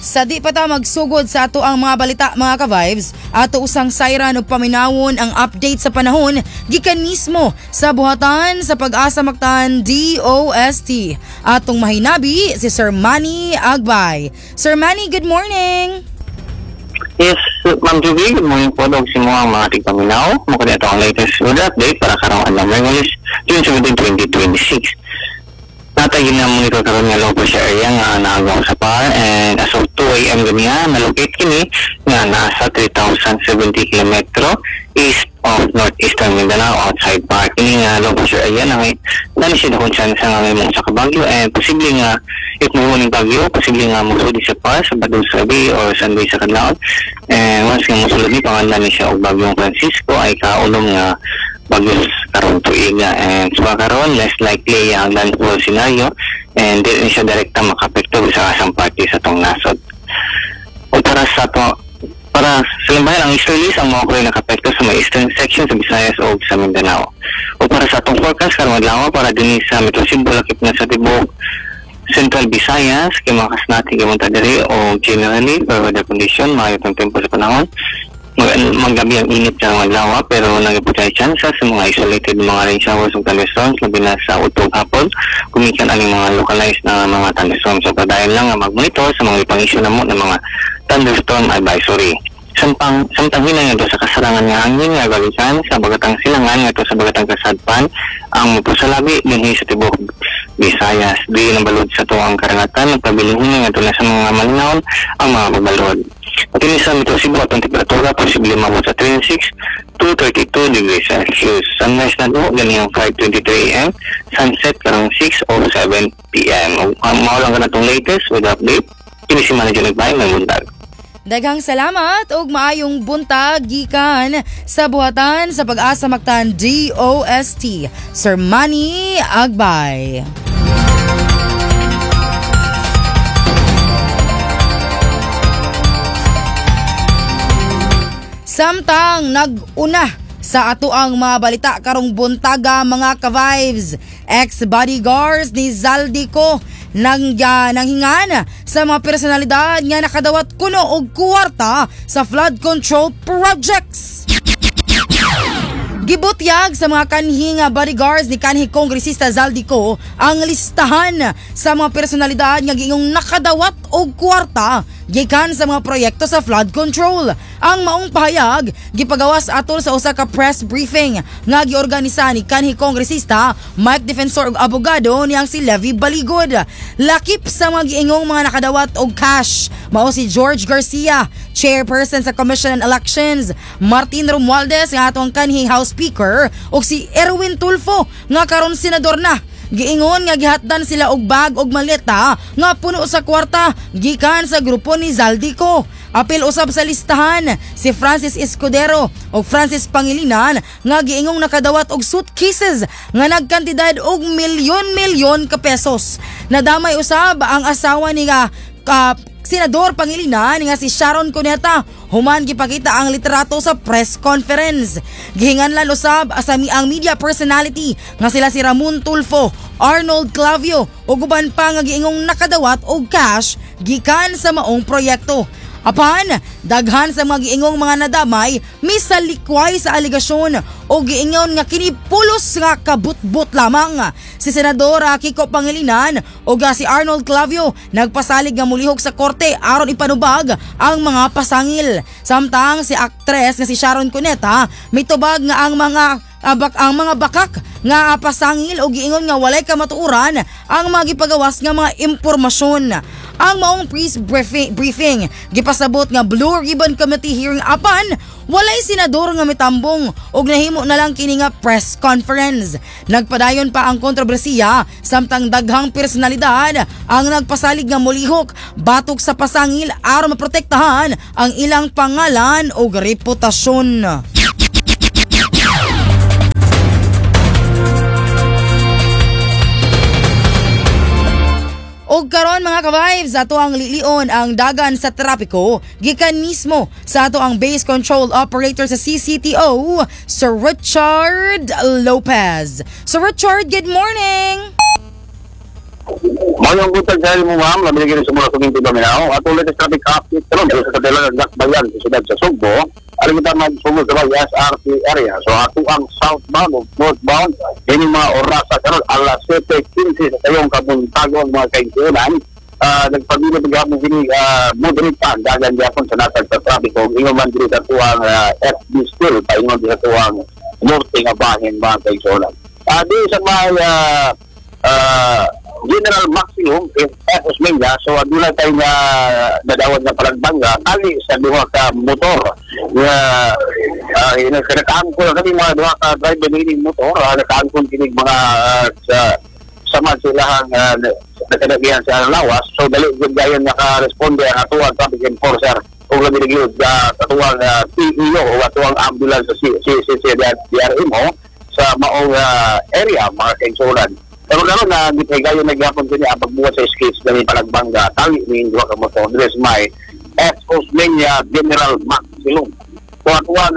Sa di pa ta magsugod sa ato ang mga balita mga ka-vibes, ato usang sayran og paminawon ang update sa panahon gikan mismo sa buhatan sa Pag-asa Mactan DOST. Atong mahinabi si Sir Manny Agbay. Sir Manny, good morning. Yes, Ma'am Juby, good morning po. Dog si mo ang mga tigpaminaw. Mukha ito ang latest weather update para karang alam Mergulis, June 17, 2026. Natagin na monitor karon nga low pressure area nga naagaw sa PAR, and as of 2 a.m. ganiya na-locate kini nga nasa 3,070 km east of northeastern Mindanao outside PAR. Kini nga low pressure area na may siya na kung chance nga may mong sa kabagyo, and posible nga if may huling bagyo, posible nga musuli sa PAR sa Badong Sabi or Sunday sa Kadlaon. And once nga musulod ni pangalan ni siya og Bagyong Francisco ay kaulong nga bagyos karon tuiga, and so karon less likely ang landfall scenario, and di rin siya direkta makapekto sa asang party sa tong nasod. O para sa limbayan ang Easterlies ang mga kuray nakapekto sa mga eastern section sa Visayas o sa Mindanao. O para sa atong forecast karong adlaw para din sa Metro Cebu lakip na sa tibok Central Visayas kay makas natin kamunta diri o generally for weather condition maayo ang tempo sa panahon. Maggabi ang init sa mga lawa pero nagputay chance sa mga isolated mga rain showers o thunderstorms labi na sa utog hapon kumikan ang mga localized na mga thunderstorms. So padayon lang mag-monitor sa mga ipang-issue na mo ng mga thunderstorm advisory. Samtang hinay nga sa kasarangan nga hangin nga balikan sa bagatang silangan nga sa bagatang kasadpan ang mapusalabi dinhi sa tibok Visayas. Di nabalod sa tuwang karangatan nagpabilihin nga na sa mga malinaon ang mga pabalod. At ini sa Metro Cebu at ang temperatura posible mabot sa 26 to 32 degrees Celsius. Sunrise na do, ganyan 5:23 a.m. Sunset karang 6:07 p.m. Maulang ka na itong latest with update. Kini si Manager Nagbay, may buntag. Daghang salamat ug maayong buntag gikan sa buhatan sa Pag-asa Mactan DOST. Sir Manny Agbay. Samtang nag-una sa ato ang mga balita karong buntaga mga ka-vibes, ex-bodyguards ni Zaldico nanghingan sa mga personalidad nga nakadawat kuno og kwarta sa flood control projects. Gibutyag sa mga kanhi nga bodyguards ni kanhi Kongresista Zaldico ang listahan sa mga personalidad nga giingong nakadawat og kwarta gikan sa mga proyekto sa flood control. Ang maong pahayag gipagawas atol sa usa ka press briefing nga giorganisa ni kanhi Kongresista Mike Defensor ug abogado niyang si Levi Baligod. Lakip sa mga giingong mga nakadawat og cash mao si George Garcia, chairperson sa Commission on Elections, Martin Romualdez nga atong kanhi House Speaker, ug si Erwin Tulfo nga karon senador na. Giingon nga gihatdan sila og bag og maleta nga puno sa kwarta gikan sa grupo ni Zaldico. Apil usab sa listahan si Francis Escudero ug Francis Pangilinan nga giingong nakadawat og suitcases nga nagkantidad og milyon-milyon ka pesos. Nadamay usab ang asawa ni Senador Pangilinan nga si Sharon Cuneta. Human gipakita ang litrato sa press conference. Gihinganlan usab ang media personality nga sila si Ramon Tulfo, Arnold Clavio ug uban pa nga giingong nakadawat og cash gikan sa maong proyekto. Apan, daghan sa mga giingong mga nadamay misalikway sa aligasyon o giingon nga kini pulos nga kabutbut lamang. Si Senador Kiko Pangilinan o si Arnold Clavio nagpasalig nga mulihok sa korte aron ipanubag ang mga pasangil. Samtang si aktres nga si Sharon Cuneta mitubag nga ang mga bakak nga pasangil o giingon nga walay kamatuoran ang mga gipagawas nga mga impormasyon. Ang maong press briefing gipasabot nga Blue Ribbon Committee hearing apan walay senador nga mitambong og nahimo na lang kini nga press conference. Nagpadayon pa ang kontrobersiya samtang daghang personalidad ang nagpasalig nga mulihok batok sa pasangil aron maprotektahan ang ilang pangalan o reputasyon. Og karon mga ka-vibes, ato ang lilion ang dagan sa trapiko gikan mismo sa ato ang base control operator sa CCTO, Sir Richard Lopez. Sir Richard, good morning! Mayong butag sa mo ma'am, nabigyan sa mga kuminti Baminaw. At ulit sa traffic update karon sa kadalang Dakbayan sa siyudad sa Sugbo. Alam kita magsumo sa mga SRT area. So ato ang southbound o northbound, ini mga oras sa karon alas 7:15 sa kayong kabuntagon mga kaigsunan. Nagpabili bigamo gini moderate pa dagan gyapon sa natag sa traffic o ingon man diri sa tuwang FB still paingon diri sa tuwang norte nga bahin mga kaigsunan. Di sa may General Maximum Osmeña, so aduna tayo nga nadawad na palagbangga tali sa duha ka motor nga nakaangkol kami mga duha ka driver ng motor nakaangkol kinig mga sama silahang nakadagihan sa lawas, so dali gud gayon naka-responde ang atuang traffic enforcer o nagiligyod sa atuang PEO o atuang ambulance sa DRMO sa maong area mga kaigsunan. Pero gano'n na gipahigayon na gyapon kini ang pagbuhat sa skates dali palagbangga tali ning duha ka motor dress may Osmeña General Maximum. So atuan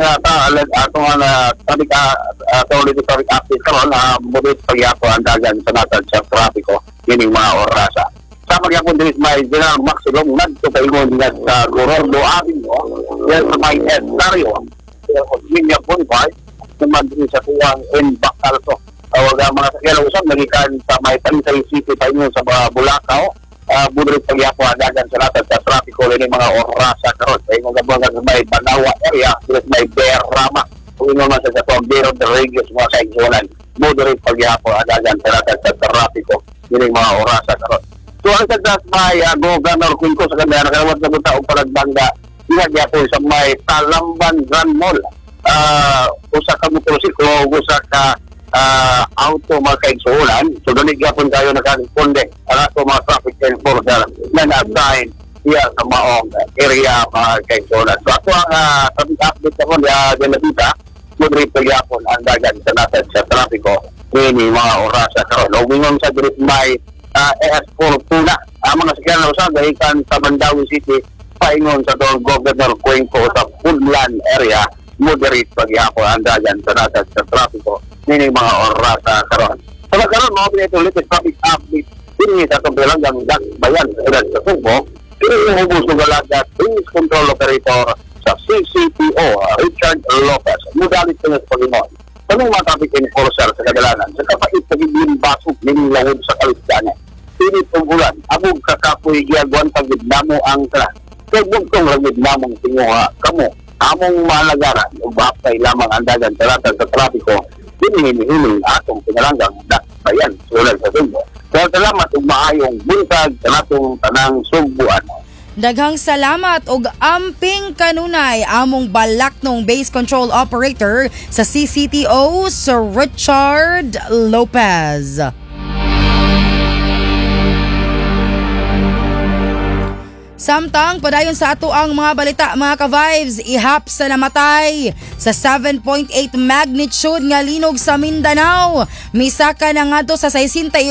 traffic update karon moderate pagyapon ang dagan sa natag sa trapiko kining mga orasa. Sa pagyapon diri may General Maximum ngadto paingon nga sa Gorordo Avenue yan sa may Estario Osmeña Boulevard naman diri sa tuwang in Bacalso. Tawag ang mga sakyan usap nagikan sa may Talisay City paingon sa Bulacau. Budrit pagyapo dagan sa natag sa trapiko ini mga orasa karon paingon gabongan sa may Banawa area dili may Berrama kung ino man sa Tondero de Reyes mga kaigsunan budrit pagyapo dagan sa natag sa trapiko ini mga orasa karon. So ang sa may Governor Quinco sa kanila nakawat na bunta og palagbangga gyapon sa may Talamban Grand Mall. Usa ka motorsiklo usa ka auto mga kaigsunan, so dali gyapon kayo nakaresponde ang ato mga traffic enforcer na na-assign iya sa maong area mga kaigsunan. So ato ang traffic update sa mga Delabita, moderate gyapon ang dagan sa natin sa trafiko ini mga oras sa karon. Umingon sa direct may ES4 Tuna, ang mga sakyan na usag gahikan sa Mandawi City paingon sa Governor Cuenco sa Woodland area, moderate pagyapon ang dagan sa natin sa trafiko ini mga oras sa karon. So karon mo pinitulit sa traffic update dinhi sa Tumbilangang Dakbayan sa siyudad sa Sugbo. Ini yung ubos ng galaga Police Control Operator sa CCPO Richard Lopez. Mudalit sa ng Panginoon. Kanong mga traffic enforcer sa kadalanan sa kapait sa gibling basog ning lawod sa Kalisdanan. Pinit ang bulan, abog kakapoy giagwan pagidnamo ang kala. Kaya bugtong ragidnamong tinguha kamo among malagaran o bapay lamang ang dagan sa latag sa trapiko hinihiling atong pinalanggang Dakbayan sulod sa Sugbo. Kaya salamat ug maayong buntag sa natong tanang Sugbuan. Daghang salamat og amping kanunay among balaknong base control operator sa CCTO Sir Richard Lopez. Samtang padayon sa ato ang mga balita mga ka-vibes, ihap sa namatay sa 7.8 magnitude nga linog sa Mindanao. Misaka na nga to sa 68.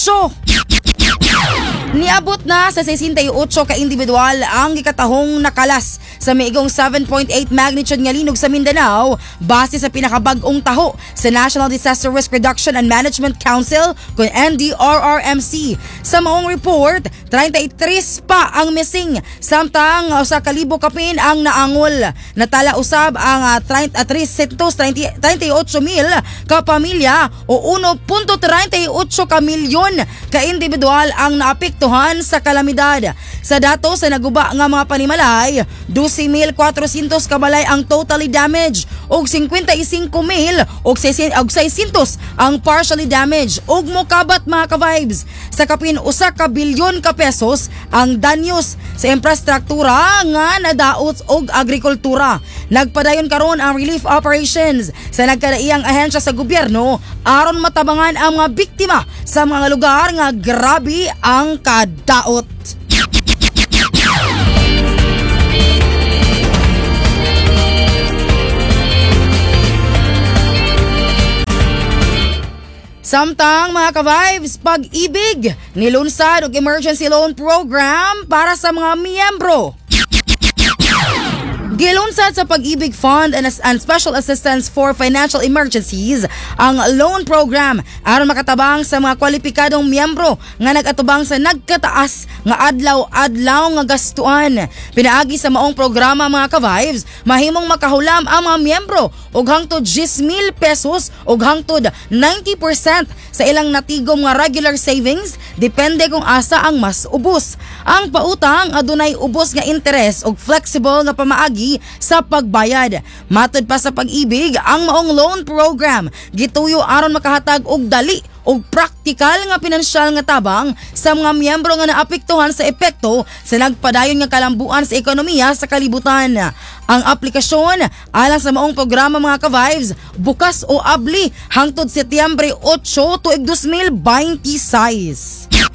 Niabot na sa 68 ka individual ang gikatahong nakalas sa miigong 7.8 magnitude nga linog sa Mindanao base sa pinakabag-ong taho sa National Disaster Risk Reduction and Management Council kung NDRRMC. Sa maong report, 33 pa ang missing samtang sa kalibo kapin ang naangol. Natala usab ang 338,000 ka pamilya o 1.38 ka milyon ka individual ang naapektuhan sa kalamidad. Sa datos sa naguba nga mga panimalay, 12,400 kabalay ang totally damaged og 55,000 og 600 ang partially damaged og mokabat mga ka-vibes sa kapin usa ka bilyon ka pesos ang danyos sa infrastruktura nga nadaot og agrikultura. Nagpadayon karon ang relief operations sa nagkadaiyang ahensya sa gobyerno aron matabangan ang mga biktima sa mga lugar nga grabe ang kadaot. Samtang mga ka-vibes, Pag-ibig nilunsad og emergency loan program para sa mga miyembro. Gilunsad sa Pag-ibig Fund and Special Assistance for Financial Emergencies ang loan program aron makatabang sa mga kwalipikadong miyembro nga nagatubang sa nagkataas nga adlaw-adlaw nga gastuan. Pinaagi sa maong programa mga ka-vibes, mahimong makahulam ang mga miyembro og hangtod 10,000 pesos og hangtod 90% sa ilang natigom nga regular savings depende kung asa ang mas ubos. Ang pautang adunay ubos nga interes og flexible nga pamaagi sa pagbayad. Matud pa sa Pag-ibig, ang maong loan program gituyo aron makahatag og dali og praktikal nga pinansyal nga tabang sa mga miyembro nga naapektuhan sa epekto sa nagpadayon nga kalambuan sa ekonomiya sa kalibutan. Ang aplikasyon alang sa maong programa mga ka-vibes bukas o abli hangtod Setyembre 8 tuig 2026.